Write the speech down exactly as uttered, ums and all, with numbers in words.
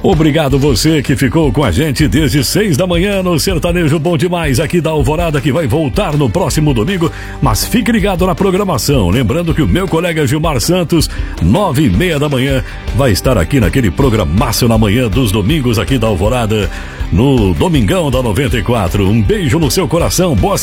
Obrigado você que ficou com a gente desde seis da manhã no Sertanejo Bom Demais aqui da Alvorada, que vai voltar no próximo domingo, mas fique ligado na programação, lembrando que o meu colega Gilmar Santos, nove e meia da manhã, vai estar aqui naquele programaço na manhã dos domingos aqui da Alvorada, no Domingão da noventa e quatro. Um beijo no seu coração, boa